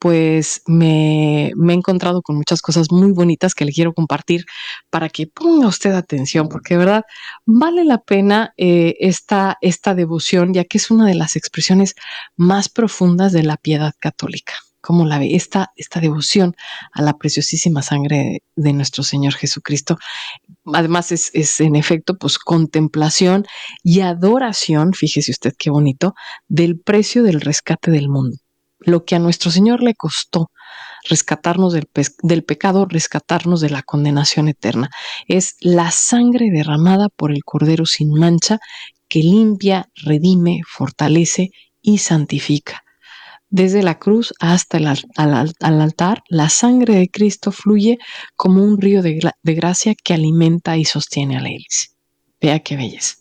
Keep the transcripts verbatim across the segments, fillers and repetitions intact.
pues me, me he encontrado con muchas cosas muy bonitas que le quiero compartir para que ponga usted atención, porque de verdad vale la pena eh, esta, esta devoción, ya que es una de las expresiones más profundas de la piedad católica. ¿Cómo la ve? Esta, esta devoción a la preciosísima sangre de, de nuestro Señor Jesucristo. Además es, es en efecto pues contemplación y adoración, fíjese usted qué bonito, del precio del rescate del mundo. Lo que a nuestro Señor le costó rescatarnos del, pe- del pecado, rescatarnos de la condenación eterna. Es la sangre derramada por el Cordero sin mancha que limpia, redime, fortalece y santifica. Desde la cruz hasta el al, al, al altar, la sangre de Cristo fluye como un río de, de gracia que alimenta y sostiene a la iglesia. Vea qué belleza.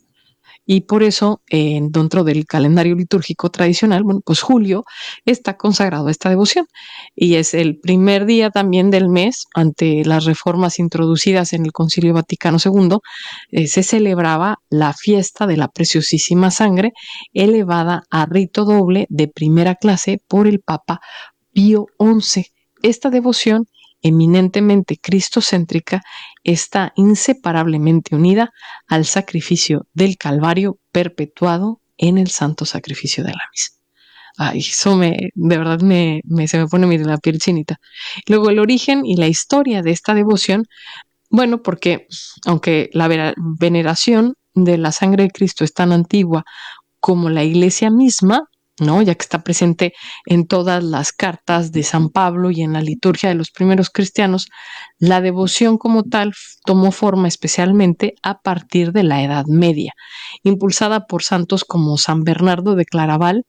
Y por eso, eh, dentro del calendario litúrgico tradicional, bueno, pues julio está consagrado a esta devoción. Y es el primer día también del mes, ante las reformas introducidas en el Concilio Vaticano segundo, eh, se celebraba la fiesta de la preciosísima sangre, elevada a rito doble de primera clase por el Papa Pío once. Esta devoción, eminentemente cristocéntrica, está inseparablemente unida al sacrificio del Calvario perpetuado en el santo sacrificio de la misa. Ay, eso me, de verdad me, me, se me pone la piel chinita. Luego el origen y la historia de esta devoción, bueno, porque aunque la veneración de la sangre de Cristo es tan antigua como la iglesia misma, ¿no? Ya que está presente en todas las cartas de San Pablo y en la liturgia de los primeros cristianos, la devoción como tal tomó forma especialmente a partir de la Edad Media, impulsada por santos como San Bernardo de Claraval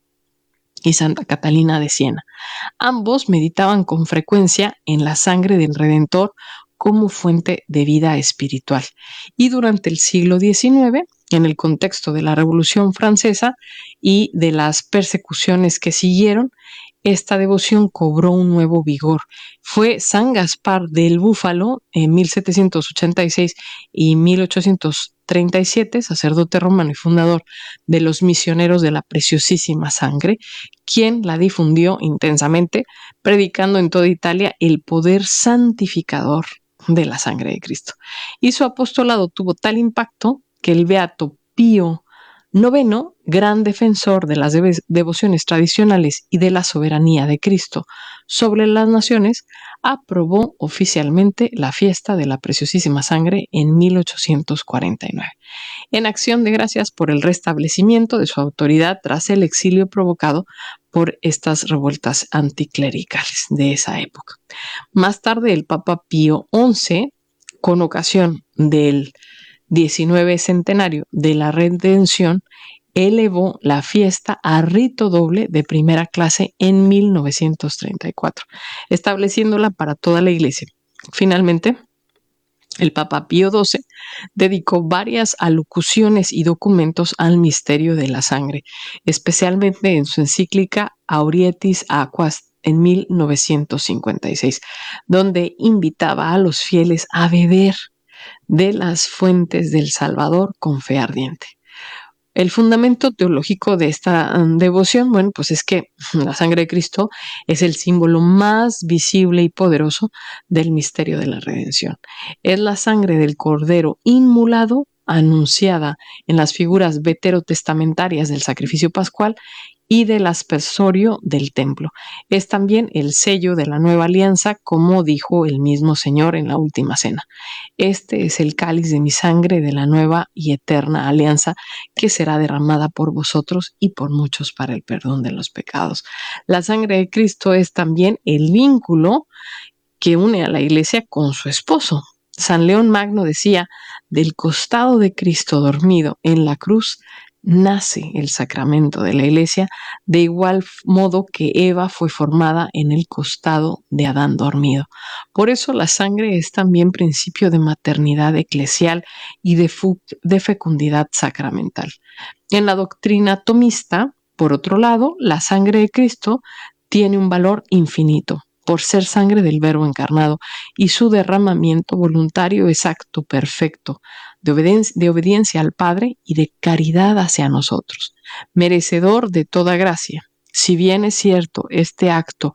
y Santa Catalina de Siena. Ambos meditaban con frecuencia en la sangre del Redentor como fuente de vida espiritual. Y durante el siglo diecinueve, en el contexto de la Revolución Francesa y de las persecuciones que siguieron, esta devoción cobró un nuevo vigor. Fue San Gaspar del Búfalo en mil setecientos ochenta y seis y mil ochocientos treinta y siete, sacerdote romano y fundador de los misioneros de la preciosísima sangre, quien la difundió intensamente, predicando en toda Italia el poder santificador de la sangre de Cristo. Y su apostolado tuvo tal impacto que el beato Pío noveno, gran defensor de las dev- devociones tradicionales y de la soberanía de Cristo sobre las naciones, aprobó oficialmente la fiesta de la preciosísima sangre en mil ochocientos cuarenta y nueve, en acción de gracias por el restablecimiento de su autoridad tras el exilio provocado por estas revueltas anticlericales de esa época. Más tarde, el Papa Pío once, con ocasión del diecinueve centenario de la Redención, elevó la fiesta a rito doble de primera clase en mil novecientos treinta y cuatro, estableciéndola para toda la Iglesia. Finalmente, el Papa Pío doce dedicó varias alocuciones y documentos al misterio de la sangre, especialmente en su encíclica Aurietis Aquas en mil novecientos cincuenta y seis, donde invitaba a los fieles a beber de las fuentes del Salvador con fe ardiente. El fundamento teológico de esta um, devoción, bueno, pues es que la sangre de Cristo es el símbolo más visible y poderoso del misterio de la redención. Es la sangre del Cordero inmolado, anunciada en las figuras veterotestamentarias del sacrificio pascual y del aspersorio del templo. Es también el sello de la nueva alianza, como dijo el mismo Señor en la última cena. Este es el cáliz de mi sangre de la nueva y eterna alianza que será derramada por vosotros y por muchos para el perdón de los pecados. La sangre de Cristo es también el vínculo que une a la iglesia con su esposo. San León Magno decía, del costado de Cristo dormido en la cruz, nace el sacramento de la iglesia, de igual modo que Eva fue formada en el costado de Adán dormido. Por eso la sangre es también principio de maternidad eclesial y de, de fecundidad sacramental. En la doctrina tomista, por otro lado, la sangre de Cristo tiene un valor infinito, por ser sangre del Verbo encarnado, y su derramamiento voluntario es acto perfecto de, obediencia, de obediencia al Padre y de caridad hacia nosotros, merecedor de toda gracia. Si bien es cierto, este acto